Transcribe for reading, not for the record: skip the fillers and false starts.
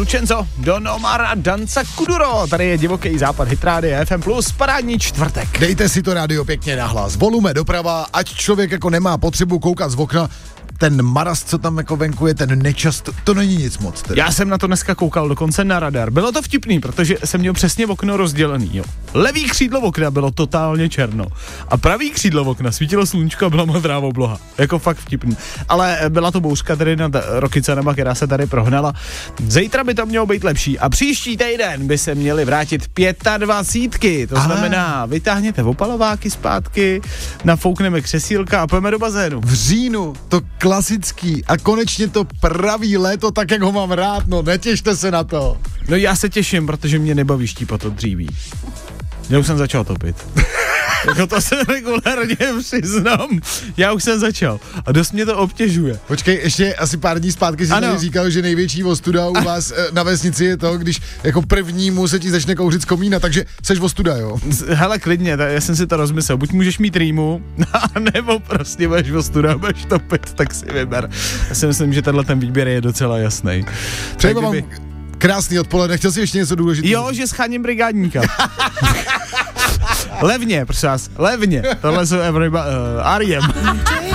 Lučenzo, Don Omar a Danza Kuduro. Tady je divoký západ Hitrády FM+, parádní čtvrtek. Dejte si to rádio pěkně nahlas. Volume doprava, ať člověk jako nemá potřebu koukat z okna. Ten marast, co tam jako venku je, ten nečas, to není nic moc. Teda. Já jsem na to dneska koukal dokonce na radar. Bylo to vtipný, protože jsem měl přesně okno rozdělený, jo. Levý křídlo okna bylo totálně černo a pravý křídlo okna svítilo slunčko a byla modrá obloha. Jako fakt vtipný. Ale byla to bouřka tady nad Rokycanema, která se tady prohnala. Zítra by to mělo být lepší a příští týden by se měly vrátit 25. To znamená, vytáhněte opalováky zpátky, nafoukneme křesílka a pojďme do bazénu. V říjnu to klasický a konečně to pravý léto, tak jak ho mám rád, no netěšte se na to. No já se těším, protože mě nebaví štípat od dříví. Já už jsem začal topit. Jako to se regulárně přiznám. Já už jsem začal. A dost mě to obtěžuje. Počkej, ještě asi pár dní zpátky si tady říkal, že největší ostuda u vás na vesnici je to, když jako prvnímu se ti začne kouřit z komína, takže seš ostuda, jo? Hele, klidně, já jsem si to rozmyslel. Buď můžeš mít rýmu, nebo prostě budeš ostuda, budeš topit, tak si vyber. Já si myslím, že tenhle ten výběr je docela jasný. Přeji vám krásný odpoledne, chtěl jsi ještě něco důležitého? Jo, že scháním brigádníka. Levně, prosím vás, levně. Tohle jsou R.E.M.